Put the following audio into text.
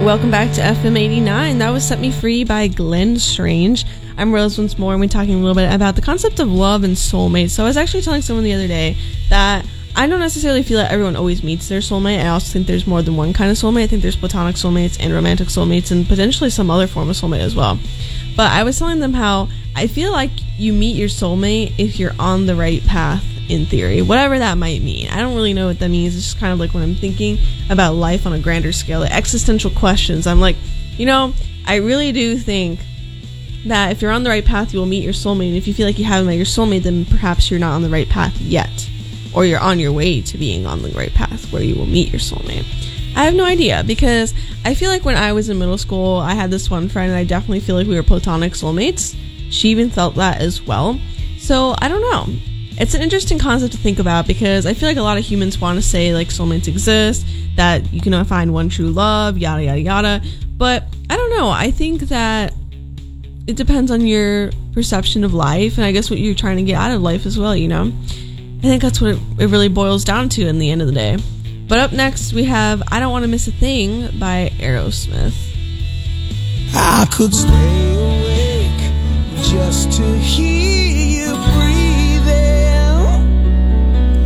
welcome back to FM 89. That was Set Me Free by Glenn Strange. I'm Rose once more, and we're talking a little bit about the concept of love and soulmates. So I was actually telling someone the other day that I don't necessarily feel that everyone always meets their soulmate. I also think there's more than one kind of soulmate. I think there's platonic soulmates and romantic soulmates and potentially some other form of soulmate as well. But I was telling them how I feel like you meet your soulmate if you're on the right path, in theory, whatever that might mean. I don't really know what that means. It's just kind of like when I'm thinking about life on a grander scale, the existential questions. I'm like, I really do think that if you're on the right path, you will meet your soulmate. And if you feel like you haven't met your soulmate, then perhaps you're not on the right path yet. Or you're on your way to being on the right path where you will meet your soulmate. I have no idea, because I feel like when I was in middle school, I had this one friend, and I definitely feel like we were platonic soulmates. She even felt that as well. So, I don't know. It's an interesting concept to think about, because I feel like a lot of humans want to say, like, soulmates exist, that you can find one true love, yada, yada, yada. But, I don't know. I think that it depends on your perception of life, and I guess what you're trying to get out of life as well, I think that's what it really boils down to in the end of the day. But up next, we have I Don't Want to Miss a Thing by Aerosmith. I could stay awake just to hear